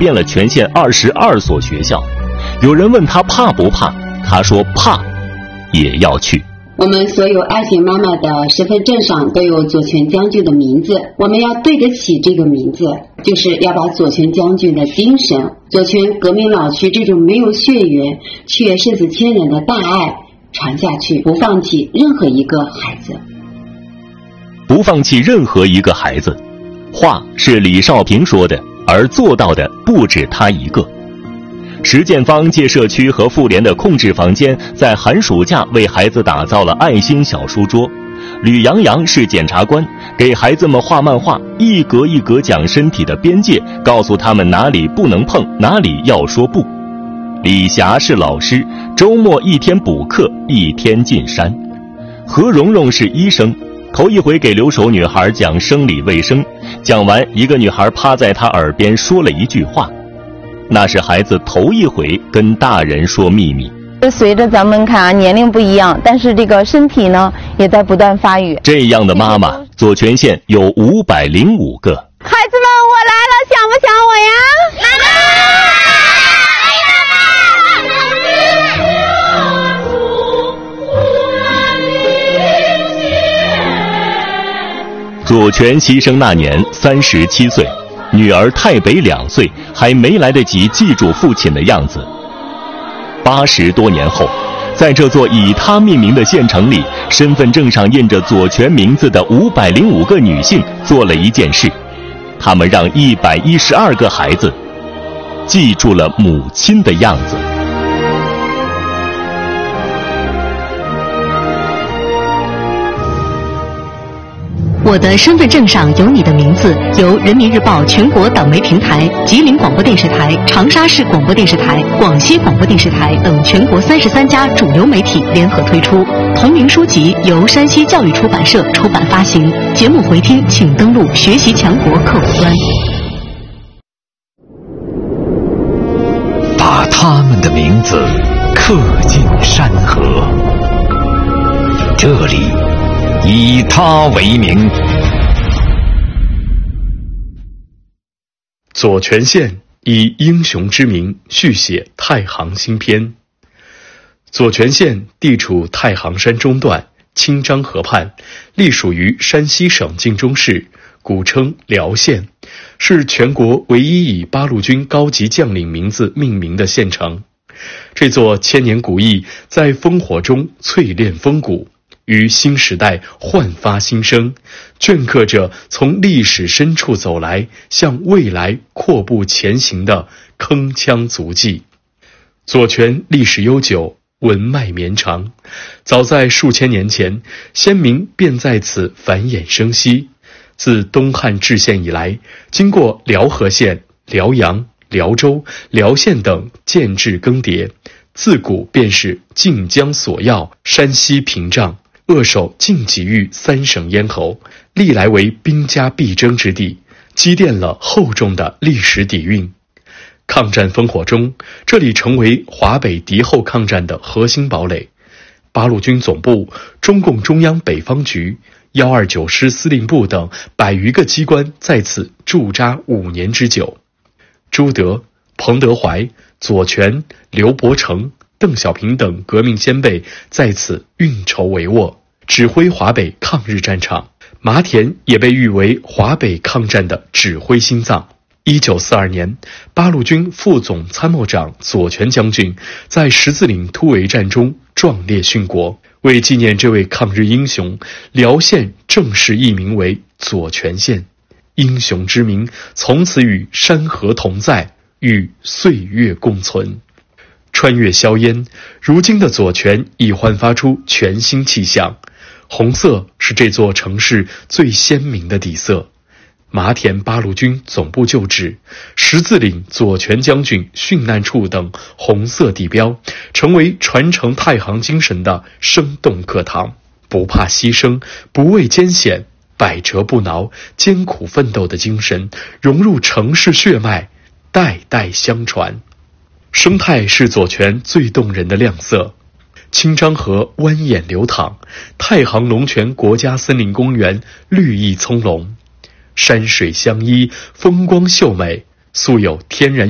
遍了全县22所学校。有人问他怕不怕，他说怕也要去。 我们所有爱心妈妈的身份证上都有左权将军的名字，我们要对得起这个名字，就是要把左权将军的精神，左权革命老区这种没有血缘却胜似千人的大爱传下去，不放弃任何一个孩子。 不放弃任何一个孩子，话是李少平说的，而做到的不止他一个。石建芳借社区和妇联的空置房间，在寒暑假为孩子打造了爱心小书桌。吕洋洋是检察官，给孩子们画漫画，一格一格讲身体的边界，告诉他们哪里不能碰，哪里要说不。李霞是老师，周末一天补课，一天进山。何蓉蓉是医生，头一回给留守女孩讲生理卫生，讲完一个女孩趴在她耳边说了一句话，那是孩子头一回跟大人说秘密。 随着咱们看年龄不一样，但是这个身体呢也在不断发育。 这样的妈妈，左权县有505个。 孩子们，我来了，想不想我呀？ 左权牺牲那年37岁，女儿太北2岁，还没来得及记住父亲的样子。80多年后，在这座以他命名的县城里，身份证上印着左权名字的505个女性做了一件事，她们让112个孩子记住了母亲的样子。 我的身份证上有你的名字，由人民日报全国党媒平台、吉林广播电视台、长沙市广播电视台、广西广播电视台等全国33家主流媒体联合推出。同名书籍由山西教育出版社出版发行。节目回听请登录学习强国客户端。 把他们的名字刻进山河，这里以他为名。 左权县以英雄之名续写太行新篇。左权县地处太行山中段，清漳河畔，隶属于山西省晋中市，古称辽县，是全国唯一以八路军高级将领名字命名的县城。这座千年古邑在烽火中淬炼风骨，于新时代焕发新生，镌刻着从历史深处走来，向未来阔步前行的铿锵足迹。左权历史悠久，文脉绵长，早在数千年前，先民便在此繁衍生息。自东汉置县以来，经过辽河县、辽阳、辽州、辽县等建制更迭，自古便是晋江索要，山西屏障，扼守晋冀豫3省咽喉，历来为兵家必争之地，积淀了厚重的历史底蕴。抗战烽火中，这里成为华北敌后抗战的核心堡垒。八路军总部、中共中央北方局、129师司令部等100余个机关在此驻扎5年之久。朱德、彭德怀、左权、刘伯承、邓小平等革命先辈在此运筹帷幄，指挥华北抗日战场。麻田也被誉为华北抗战的指挥心脏。1942年，八路军副总参谋长左权将军在十字岭突围战中壮烈殉国。为纪念这位抗日英雄，辽县正式易名为左权县。英雄之名从此与山河同在，与岁月共存。穿越硝烟，如今的左权已焕发出全新气象。红色是这座城市最鲜明的底色。麻田八路军总部旧址、十字岭左权将军殉难处等红色地标，成为传承太行精神的生动课堂。不怕牺牲，不畏艰险，百折不挠，艰苦奋斗的精神融入城市血脉，代代相传。生态是左权最动人的亮色。清漳河蜿蜒流淌，太行龙泉国家森林公园绿意葱茏，山水相依，风光秀美，素有天然